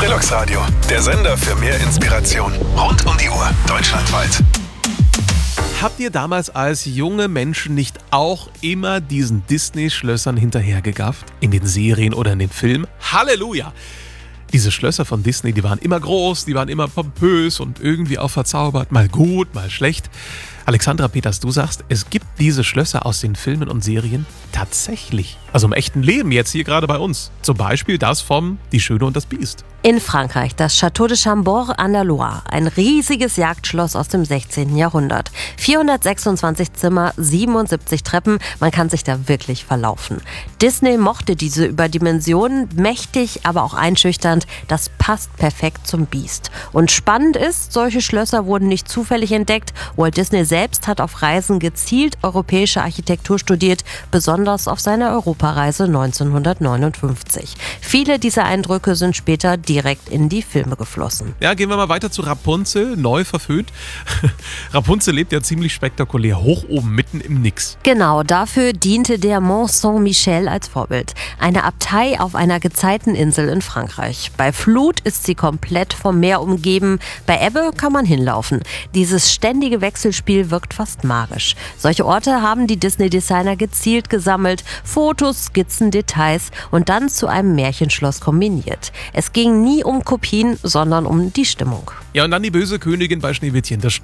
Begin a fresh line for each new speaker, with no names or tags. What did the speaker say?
Trilux Radio, der Sender für mehr Inspiration. Rund um die Uhr, deutschlandweit.
Habt ihr damals als junge Menschen nicht auch immer diesen Disney-Schlössern hinterhergegafft? In den Serien oder in den Filmen? Halleluja! Diese Schlösser von Disney, die waren immer groß, die waren immer pompös und irgendwie auch verzaubert. Mal gut, mal schlecht. Alexandra Peters, du sagst, es gibt diese Schlösser aus den Filmen und Serien tatsächlich. Also im echten Leben, jetzt hier gerade bei uns. Zum Beispiel das vom Die Schöne und das Biest.
In Frankreich das Château de Chambord an der Loire, ein riesiges Jagdschloss aus dem 16. Jahrhundert. 426 Zimmer, 77 Treppen, man kann sich da wirklich verlaufen. Disney mochte diese Überdimensionen, mächtig, aber auch einschüchternd, das passt perfekt zum Biest. Und spannend ist, solche Schlösser wurden nicht zufällig entdeckt. Walt Disney selbst hat auf Reisen gezielt europäische Architektur studiert, besonders auf seiner Europareise 1959. Viele dieser Eindrücke sind später direkt in die Filme geflossen.
Ja, gehen wir mal weiter zu Rapunzel, neu verföhnt. Rapunzel lebt ja ziemlich spektakulär, hoch oben, mitten im Nix.
Genau, dafür diente der Mont Saint-Michel als Vorbild. Eine Abtei auf einer Gezeiteninsel in Frankreich. Bei Flut ist sie komplett vom Meer umgeben, bei Ebbe kann man hinlaufen. Dieses ständige Wechselspiel wirkt fast magisch. Solche Orte haben die Disney-Designer gezielt gesammelt, Fotos, Skizzen, Details und dann zu einem Märchenschloss kombiniert. Es ging nie um Kopien, sondern um die Stimmung.
Ja, und dann die böse Königin bei Schneewittchen. Das